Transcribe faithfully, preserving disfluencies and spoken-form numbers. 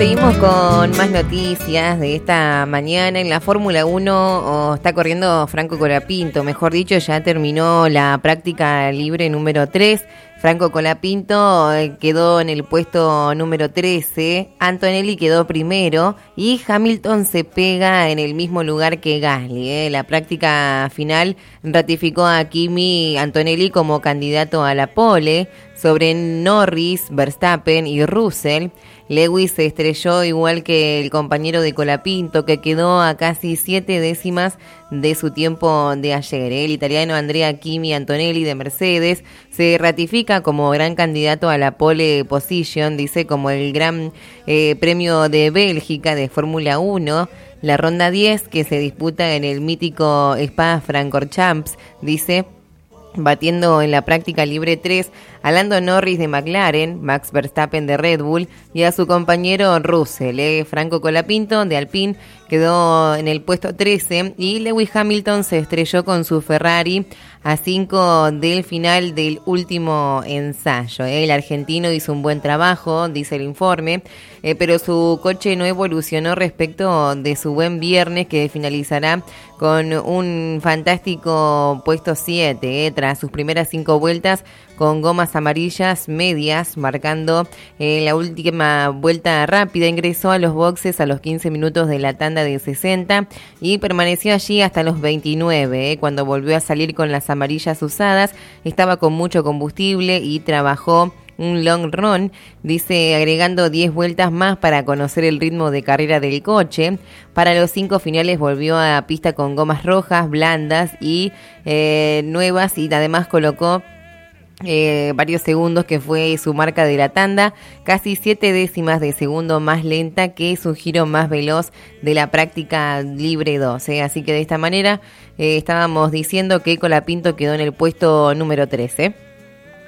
seguimos con más noticias de esta mañana. En la Fórmula uno oh, está corriendo Franco Colapinto, mejor dicho, ya terminó la práctica libre número tres. Franco Colapinto quedó en el puesto número trece, Antonelli quedó primero y Hamilton se pega en el mismo lugar que Gasly. ¿eh? La práctica final ratificó a Kimi Antonelli como candidato a la pole sobre Norris, Verstappen y Russell. Lewis se estrelló igual que el compañero de Colapinto, que quedó a casi siete décimas de su tiempo de ayer. El italiano Andrea Kimi Antonelli de Mercedes se ratifica como gran candidato a la pole position, dice, como el gran eh, premio de Bélgica de Fórmula uno. La ronda diez, que se disputa en el mítico Spa-Francorchamps, dice, batiendo en la práctica libre tres a Lando Norris de McLaren, Max Verstappen de Red Bull y a su compañero Russell. Eh, Franco Colapinto de Alpine quedó en el puesto trece y Lewis Hamilton se estrelló con su Ferrari a cinco del final del último ensayo. Eh. El argentino hizo un buen trabajo, dice el informe, eh, pero su coche no evolucionó respecto de su buen viernes, que finalizará con un fantástico puesto siete, eh, tras sus primeras cinco vueltas con gomas amarillas medias, marcando eh, la última vuelta rápida. Ingresó a los boxes a los quince minutos de la tanda de sesenta y permaneció allí hasta los veintinueve. Eh, cuando volvió a salir con las amarillas usadas, estaba con mucho combustible y trabajó un long run, dice, agregando diez vueltas más para conocer el ritmo de carrera del coche. Para los cinco finales volvió a pista con gomas rojas, blandas y eh, nuevas, y además colocó Eh, varios segundos, que fue su marca de la tanda, casi siete décimas de segundo más lenta que su giro más veloz de la práctica libre dos. ¿eh? Así que de esta manera eh, estábamos diciendo que Colapinto quedó en el puesto número trece.